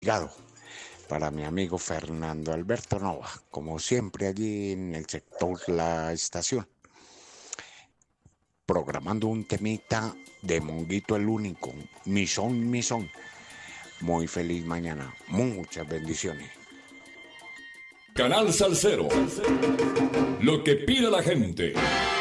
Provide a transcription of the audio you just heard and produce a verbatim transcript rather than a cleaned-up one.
Ligado para mi amigo Fernando Alberto Nova, como siempre allí en el sector La Estación, programando un temita de Monguito el Único, Misón, Misón. Muy feliz mañana, muchas bendiciones. Canal Salcero, lo que pide la gente.